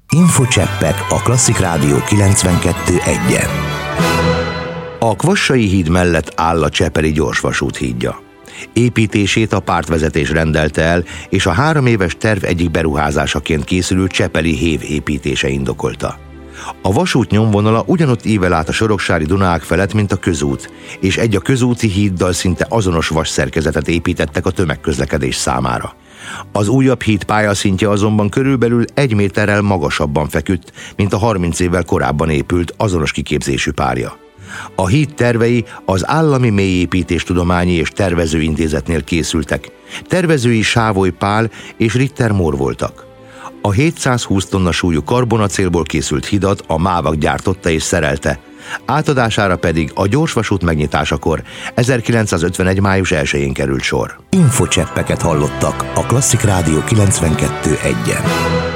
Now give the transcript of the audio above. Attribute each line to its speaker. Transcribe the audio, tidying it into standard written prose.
Speaker 1: Infocseppek a Klasszik Rádió 92.1-en. A Kvassai híd mellett áll a Csepeli gyorsvasút hídja. Építését a pártvezetés rendelte el, és a 3 éves terv egyik beruházásaként készülő Csepeli hév építése indokolta. A vasút nyomvonala ugyanott ível át a soroksári Dunaák felett, mint a közút, és egy a közúti híddal szinte azonos vasszerkezetet építettek a tömegközlekedés számára. Az újabb híd pályaszintje azonban körülbelül 1 méterrel magasabban feküdt, mint a 30 évvel korábban épült azonos kiképzésű párja. A híd tervei az Állami Mélyépítéstudományi és Tervezőintézetnél készültek. Tervezői Sávoly Pál és Ritter Mór voltak. A 720 tonna súlyú karbonacélból készült hidat a Mávak gyártotta és szerelte, átadására pedig a gyorsvasút megnyitásakor 1951. május 1-én került sor. Infocseppeket hallottak a Klasszik Rádió 92.1-en.